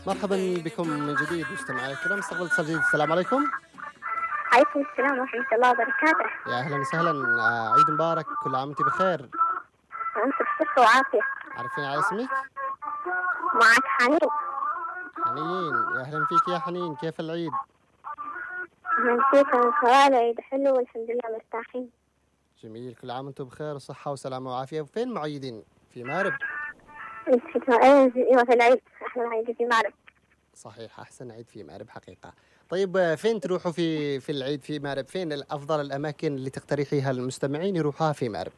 مرحبا بكم من جديد مستمعي الكرام، استقبل اتصال جديد. السلام عليكم. عليكم السلام ورحمة الله وبركاته. يا اهلا وسهلا، عيد مبارك، كل عام وانت بخير. وأنت بصحة وعافية. عارفين على اسمك؟ معك حنين. حنين، يا اهلا فيك يا حنين، كيف العيد؟ أهلا فيكم، خوالي عيد حلو والحمد لله مرتاحين. جميل، كل عام وانتم بخير وصحة وسلامة وعافية. فين معيدين؟ في مارب. أنت أيوة في العيد، إحنا العيد في معرض. صحيح، احسن عيد في مارب حقيقة. طيب، فين تروحوا في العيد في مارب؟ فين افضل الاماكن اللي تقترحيها للمستمعين يروحوها في مارب؟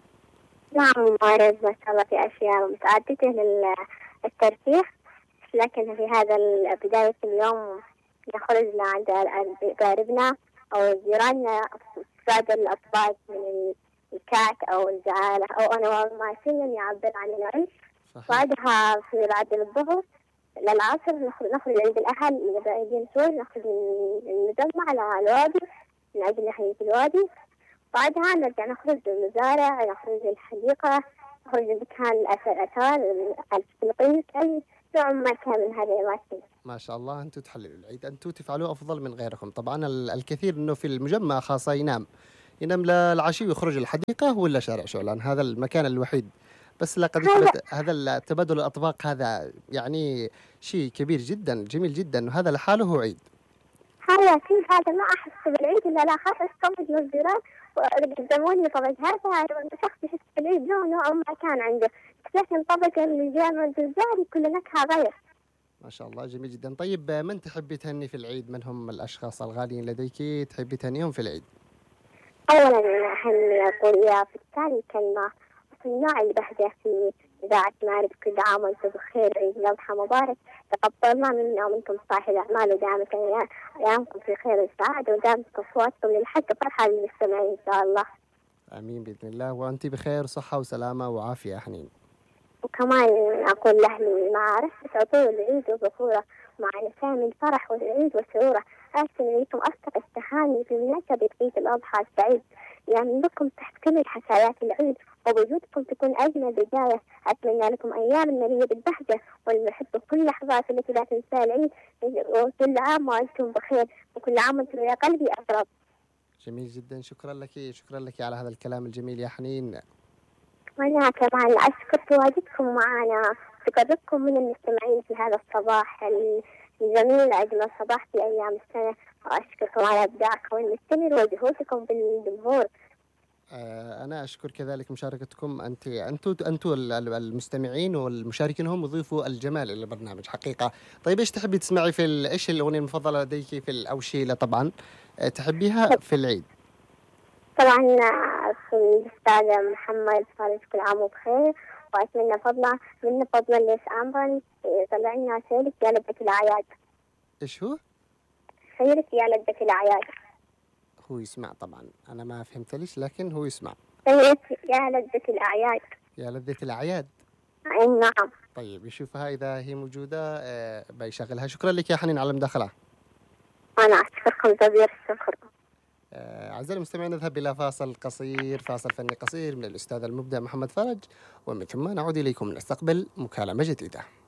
نعم، معرض ما شاء الله في أشياء متعددة للترفيه، لكن في هذا بداية اليوم نخرج عند أقاربنا أو جيراننا بعض الأطباق من الكعك أو الجعالة أو أنواع ما شيء يعبر عن العيش. صحيح. بعدها في بعد الظهر للعصر نخرج عند الأهل إذا بعيدين شوي، نخرج نجمع على الوادي من أجل نحيي الوادي. بعدها نرجع نخرج للمزارع، نخرج للحديقة، نخرج لمكان الآثار الفلبين، أي نوع ما كان من هذه الأماكن. ما شاء الله، انتم تحللوا العيد، انتم تفعلوه افضل من غيركم. طبعا الكثير انه في المجمع خاصة ينام للعشي ويخرج الحديقة ولا شارع شعلان، هذا المكان الوحيد. بس لقد هذا يثبت هذا تبادل الأطباق، هذا يعني شيء كبير جدا، جميل جدا، وهذا لحاله هو عيد. هذا كيف هذا ما أحس بالعيد إلا لا خاص طبق للجيران وقدموني طبق هذا شخص يحس بالعيد نوع ما كان عنده، لكن طبق الجامع الجزائري كل نكهة غير. ما شاء الله، جميل جدا. طيب، من تحبي تهني في العيد؟ من هم الأشخاص الغاليين لديك تحبي تهنيهم في العيد؟ أولا أحن أقول يا فتاني كلمة صناع البهجة في إذاعة مارب، كل عام وأنتم بخير، عيد الأضحى مبارك، تقبل الله منا ومنكم صالح الأعمال، ودامت أيامكم في خير وسعادة، ودامت أصواتكم للحق فرحة للمستمعين إن شاء الله. آمين بإذن الله، وأنت بخير صحة وسلامة وعافية حنين. وكمان أقول لأهلي مع رحلة عطول العيد وظهوره مع نسام الفرح والعيد وسروره، أرسل إليكم أصدق التهاني في مناسبة عيد الأضحى السعيد، يعني بكم تحت كل الحكايات العيد، وبوجودكم تكون أجمل بداية. أتمنى لكم أيام مليئة بالبهجة والمحب كل لحظات التي لا تنسى العيد، وكل عام وأنتم بخير، وكل عام وأنتم يا قلبي أقرب. جميل جدا، شكرا لك، شكرا لك على هذا الكلام الجميل يا حنين. وأنا كمان أشكر تواجدكم معنا وتقربكم من المستمعين في هذا الصباح الجميل، أجمل صباح في أيام السنة، وأشكركم على إبداعكم المستمر وجهودكم بالجمهور. أنا أشكر كذلك مشاركتكم، أنتوا المستمعين والمشاركين هم يضيفوا الجمال إلى البرنامج حقيقة. طيب، إيش تحبي تسمعي إيش الأغنية المفضلة لديك في الأوشيلة طبعا تحبيها في العيد؟ طبعا في الأستاذ محمد فارس كل عام وبخير، وأتمنى من فضلا ليس أمرا طلع لنا سيرك يا لذة الأعياد. إيش هو؟ سيرك يا لذة الأعياد. هو يسمع طبعا، أنا ما فهمت ليش، لكن هو يسمع. سيرك يا لذة الأعياد. يا لذة الأعياد. أي نعم. طيب، يشوفها إذا هي موجودة بيشغلها. شكرا لك يا حنين على المداخلة. أنا أشكركم جزيل الشكر. أعزائي المستمعين، نذهب إلى فاصل قصير، فاصل فني قصير من الأستاذ المبدع محمد فرج، ومن ثم نعود إليكم نستقبل مكالمة جديدة.